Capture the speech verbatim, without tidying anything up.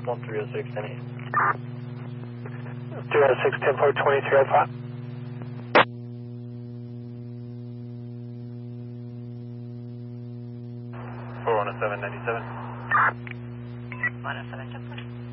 one three oh six, ten eight. three oh six, ten four, twenty-three oh five. four one oh seven, ninety-seven. one oh seven, ten four.